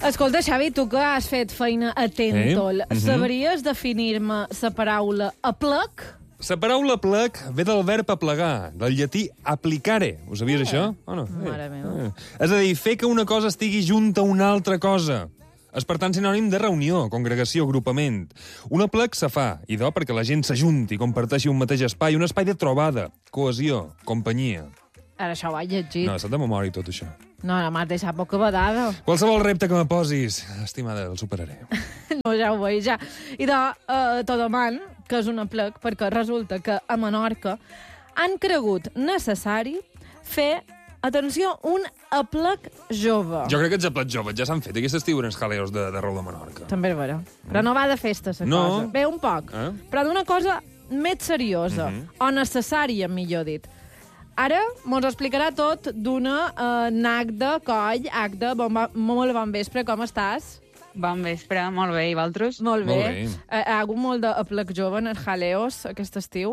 Escolta, Xavi, tu que has fet feina a Tentol, sabries definir-me la paraula aplec? La paraula plec ve del verb aplegar, del llatí applicare. Ho sabies, això? O no? Mare meva. És a dir, fer que una cosa estigui junta a una altra cosa. És, per tant, sinònim de reunió, congregació, agrupament. Un aplec se fa, idò perquè la gent s'ajunti, comparteixi un mateix espai, un espai de trobada, cohesió, companyia. Ara això ho he llegit. No, s'ha de memòria tot això. No, m'has deixat poca vedada. Qualsevol repte que me posis, estimada, el superaré. No, ja ho veig, ja. I tot demant, que és un aplec, perquè resulta que a Menorca han cregut necessari fer, atenció, un aplec jove. Jo crec que els aplets joves ja s'han fet. Aquest estiu eren els jaleos de Rau de Menorca. També és vera. Però no va de festa, la No. cosa. Ve un poc. Però d'una cosa més seriosa, o necessària, millor dit. Ara mos explicarà tot d'una Nagda Coll. Agda, molt bon vespre, com estàs? Bon vespre, molt bé, i vosaltres? Molt bé. Molt bé. Hi ha hagut molt d'aplec jove en els jaleos aquest estiu?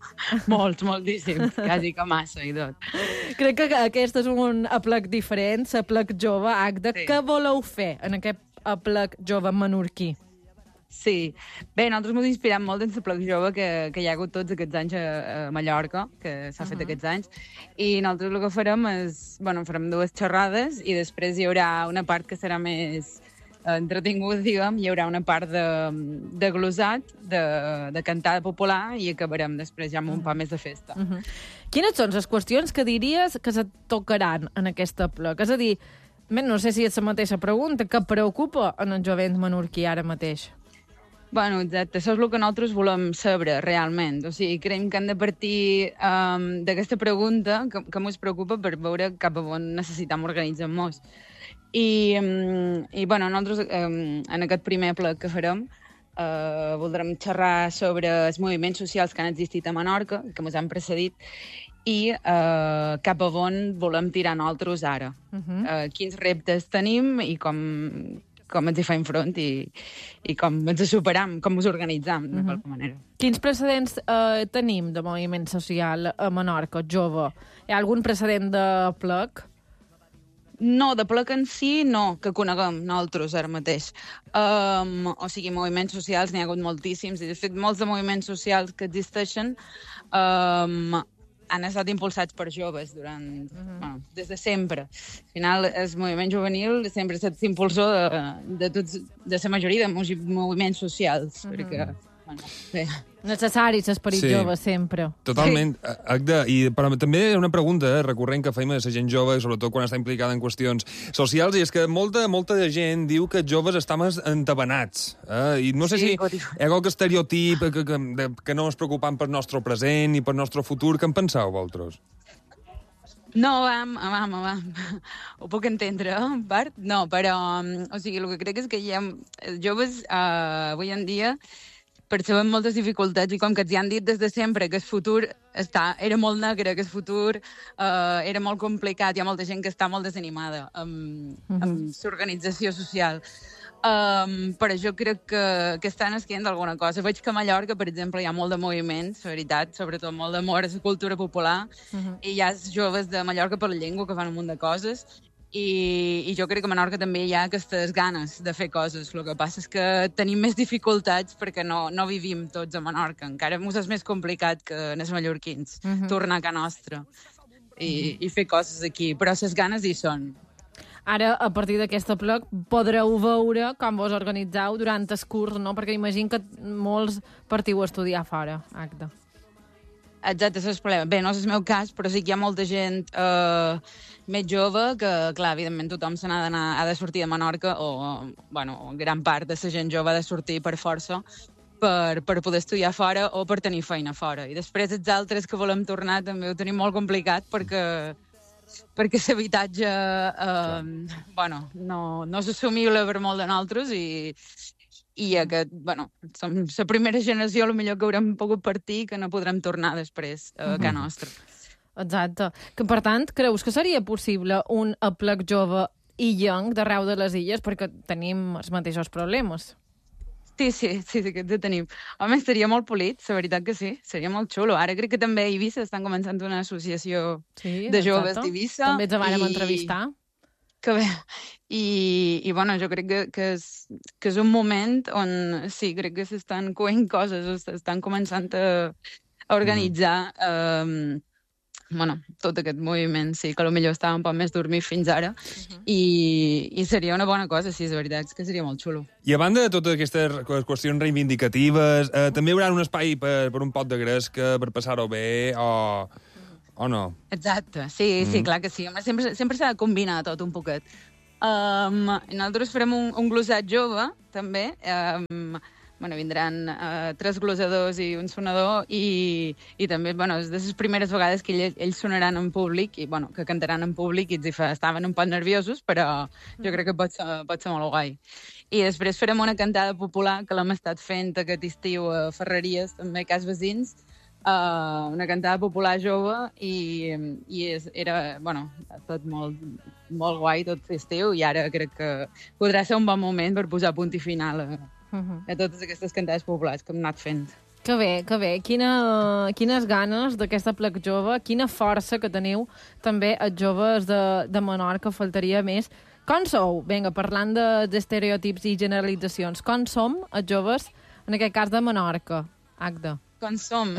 Moltíssims, quasi que massa i tot. Crec que aquest és un aplec diferent, l'aplec jove. Agda, Sí. què voleu fer en aquest aplec jove menorquí? Sí. Bé, nosaltres ens inspirem molt en l'aplec jove que hi ha hagut tots aquests anys a Mallorca, que s'ha fet aquests anys, i nosaltres el que farem és, farem dues xerrades i després hi haurà una part que serà més entretingut, diguem, hi haurà una part de glosat, de cantada popular, i acabarem després ja amb un pa més de festa. Quines són les qüestions que diries que se tocaran en aquest aplec? És a dir, no sé si és la mateixa pregunta, que preocupa en el jovent menorquí ara mateix? Bueno, exacte, això és el que nosaltres volem saber realment. O sigui, creiem que hem de partir d'aquesta pregunta que ens preocupa per veure cap a on necessitem organitzar-nos. I nosaltres en aquest primer ple que farem voldrem xerrar sobre els moviments socials que han existit a Menorca, que ens han precedit, i cap a on volem tirar nosaltres ara. Quins reptes tenim i com ens hi fem front i com ens superam, com ens organitzam, de qualque manera. Quins precedents tenim de moviment social a Menorca, jove? Hi ha algun precedent de plec? No, de plec en si no, que coneguem nosaltres ara mateix. O sigui, moviments socials n'hi ha hagut moltíssims, i de fet molts de moviments socials que existeixen han estat impulsats per joves des de sempre. Al final, el moviment juvenil sempre ha estat impulsor de la majoria de moviments socials, perquè, bé. Necessari l'esperit jove, sempre. Totalment. Agda, però també una pregunta recurrent que fem a la gent jove, sobretot quan està implicada en qüestions socials, i és que molta gent diu que els joves estan més entabanats. I no sé si hi ha qualque estereotip que no ens preocupem pel nostre present i pel nostre futur. Què en penseu, vosaltres? No, ho puc entendre, en part. No, però, o sigui, el que crec és que els joves avui en dia perceben moltes dificultats, i com que els hi han dit des de sempre que el futur era molt negre, que el futur era molt complicat, hi ha molta gent que està molt desanimada amb l'organització social. Però jo crec que estan esquient d'alguna cosa. Veig que a Mallorca, per exemple, hi ha molt de moviments, veritat, sobretot molt d'amor a la cultura popular, i hi ha els joves de Mallorca per la llengua que fan un munt de coses, i jo crec que a Menorca també hi ha aquestes ganes de fer coses. El que passa és que tenim més dificultats perquè no vivim tots a Menorca. Encara ens és més complicat que en els mallorquins tornar a casa nostra i fer coses aquí, però les ganes hi són. Ara, a partir d'aquest aplec, podreu veure com vos organitzeu durant el curs, no? Perquè imagino que molts partiu a estudiar fora, Agda. Exacte, això és el problema. Bé, no és el meu cas, però sí que hi ha molta gent més jove que, clar, evidentment tothom ha de sortir de Menorca, o gran part de la gent jove ha de sortir per força per poder estudiar fora o per tenir feina fora. I després els altres que volem tornar també ho tenim molt complicat perquè l'habitatge no és assumible per molt de nosaltres, i som la primera generació millor que haurem pogut partir, que no podrem tornar després a casa nostra. Exacte. Que, per tant, creus que seria possible un aplec jove illenc d'arreu de les illes, perquè tenim els mateixos problemes? Sí, que ho tenim. Home, estaria molt polit, la veritat que sí, seria molt xulo. Ara crec que també a Eivissa estan començant una associació de joves d'Eivissa. També ens vàrem entrevistar. Que bé. i bueno, jo crec que és un moment on sí, crec que s'estan coent coses, estan començant a organitzar bueno, tot aquest moviment, sí, que potser estava un poc més dormit fins ara, i seria una bona cosa, sí, és veritat, és que seria molt xulo. I a banda de totes aquestes qüestions reivindicatives, també hi haurà un espai per un pot de gresca, per passar-ho bé, o no? Exacte, sí, clar que sí. Home, sempre s'ha de combinar tot un poquet. Nosaltres farem un glossat jove, també. Bueno, vindran 3 glossadors i un sonador i també, bueno, és de les primeres vegades que ells sonaran en públic i, bueno, que cantaran en públic i estaven un poc nerviosos, però jo crec que pot ser molt guai. I després farem una cantada popular que l'hem estat fent aquest estiu a Ferreries, també a Cas Vesins, una cantada popular jove i era, bueno, tot molt guai, tot estiu, i ara crec que podrà ser un bon moment per posar punt i final a totes aquestes cantades populars que hem anat fent. Que bé, que bé. Quines ganes d'aquesta plec jove, quina força que teniu també els joves de Menorca, faltaria més. Com sou? Vinga, parlant d'estereotips i generalitzacions, com som els joves, en aquest cas de Menorca, Agda? Com som?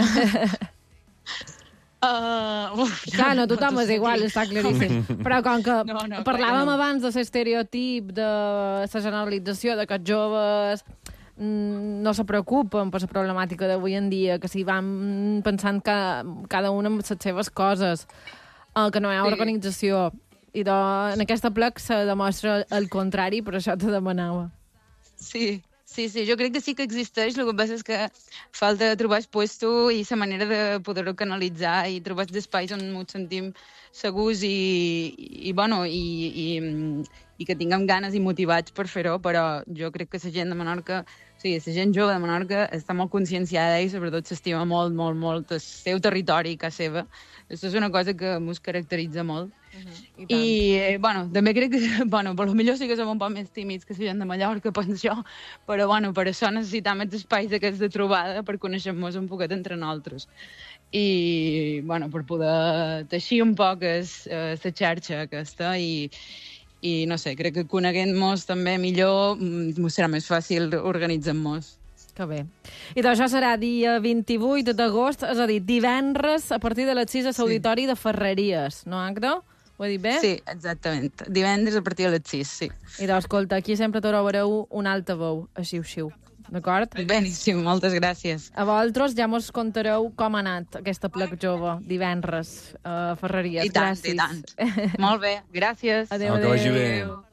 Clar, no tothom és igual, està claríssim. Però com que parlàvem abans de l'estereotip, de la generalització, de que els joves no se preocupen per la problemàtica d'avui en dia, que s'hi van pensant cada un amb les seves coses, que no hi ha organització. I en aquesta plec se demostra el contrari, per això te demanava. Sí, jo crec que sí que existeix, el que passa és que falta trobar el puesto i la manera de poder-ho canalitzar i trobar els espais on ens sentim segurs i que tinguem ganes i motivats per fer-ho, però jo crec que la gent de Menorca, o sigui, la gent jove de Menorca està molt conscienciada i sobretot s'estima molt, molt, molt el seu territori i casa seva. Això és una cosa que ens caracteritza molt. I bueno, també crec que, bueno, per millor sí que som un poc més tímids que la gent de Mallorca, penso jo, però bueno, per això necessitam els espais aquests de trobada per conèixer-nos un poquet entre nosaltres. I, bueno, per poder teixir un poc la xarxa aquesta i no sé, crec que coneguent-nos també millor serà més fàcil organitzar-nos. Que bé. I això serà dia 28 d'agost, és a dir, divendres a partir de les 6 a l'Auditori de Ferreries, no, Agda? Ho he dit bé? Sí, exactament. Divendres a partir de les 6, sí. I doncs, escolta, aquí sempre trobareu un altaveu, així. D'acord? Beníssim, moltes gràcies. A vosaltres ja mos contareu com ha anat aquesta plec jove divendres a Ferreries. I tant. Molt bé, gràcies. Adéu. Que vagi bé.